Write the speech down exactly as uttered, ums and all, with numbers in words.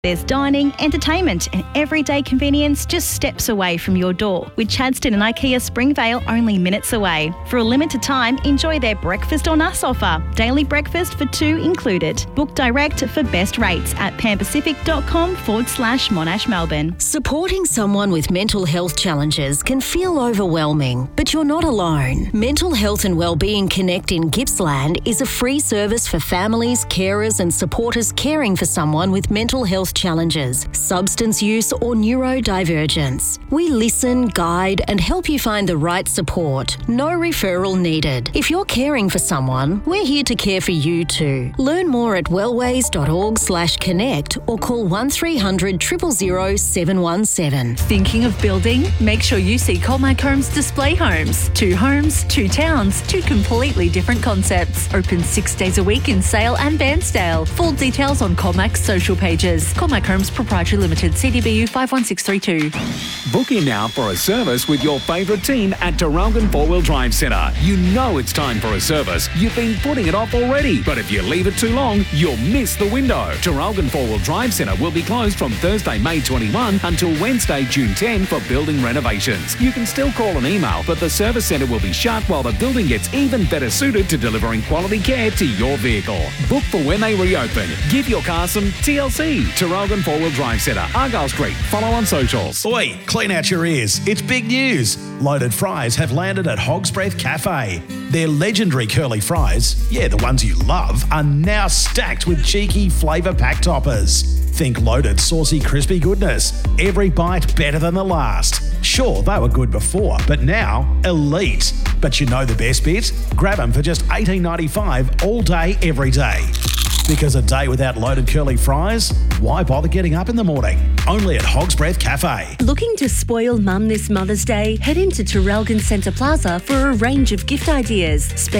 There's dining, entertainment and everyday convenience just steps away from your door. With Chadstone and IKEA Springvale only minutes away. For a limited time, enjoy their Breakfast on Us offer. Daily breakfast for two included. Book direct for best rates at panpacific.com forward slash Monash Melbourne. Supporting someone with mental health challenges can feel overwhelming, but you're not alone. Mental Health and Wellbeing Connect in Gippsland is a free service for families, carers and supporters caring for someone with mental health challenges, substance use or neurodivergence. We listen, guide and help you find the right support. No referral needed. If you're caring for someone, we're here to care for you too. Learn more at wellways.org slash connect or call one three hundred zero zero zero seven one seven. Thinking of building? Make sure you see Colmac Homes Display Homes. Two homes, two towns, two completely different concepts. Open six days a week in Sale and Bairnsdale. Full details on Colmac's social pages. Colmac Homes Proprietary Limited, C D B U five one six three two. Book in now for a service with your favourite team at Taralgon Four Wheel Drive Centre. You know it's time for a service. You've been putting it off already, but if you leave it too long, you'll miss the window. Taralgon Four Wheel Drive Centre will be closed from Thursday, May twenty-first until Wednesday, June tenth for building renovations. You can still call and email, but the service centre will be shut while the building gets even better suited to delivering quality care to your vehicle. Book for when they reopen. Give your car some T L C. Taralgon Four Wheel Drive Centre, Argyle Street. Follow on socials. Oi, clean out your ears. It's big news. Loaded fries have landed at Hog's Breath Cafe. Their legendary curly fries, yeah, the ones you love, are now stacked with cheeky flavour-packed toppers. Think loaded, saucy, crispy goodness. Every bite better than the last. Sure, they were good before, but now, elite. But you know the best bit? Grab them for just eighteen ninety-five all day, every day. Because a day without loaded curly fries? Why bother getting up in the morning? Only at Hog's Breath Cafe. Looking to spoil mum this Mother's Day? Head into Taralgon Centre Plaza for a range of gift ideas. Spend